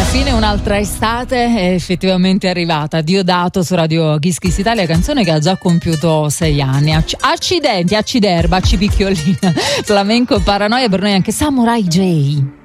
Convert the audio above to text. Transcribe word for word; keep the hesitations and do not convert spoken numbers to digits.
Fine un'altra estate è effettivamente arrivata. Diodato su Radio Kiss Kiss Italia, canzone che ha già compiuto sei anni. Acc- accidenti, acciderba, accipicchiolina. Flamenco Paranoia, per noi anche Samurai J.